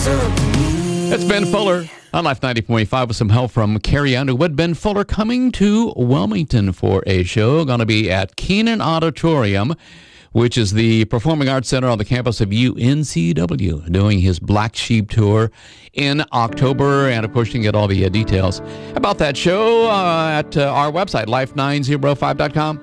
It's Ben Fuller on Life 90.5 with some help from Carrie Underwood. Ben Fuller coming to Wilmington for a show. Going to be at Keenan Auditorium, which is the Performing Arts Center on the campus of UNCW, doing his Black Sheep Tour in October. And, of course, you can get all the details about that show at our website, life905.com.